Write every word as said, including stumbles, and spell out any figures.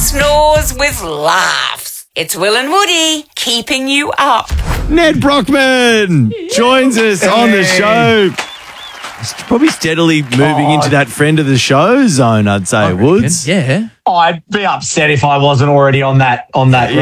snores with laughs. It's Will and Woody keeping you up. Ned Brockman joins us on the show. He's probably steadily moving Oh. into that friend of the show zone, I'd say, Woods. Yeah. I'd be upset if I wasn't already on that on that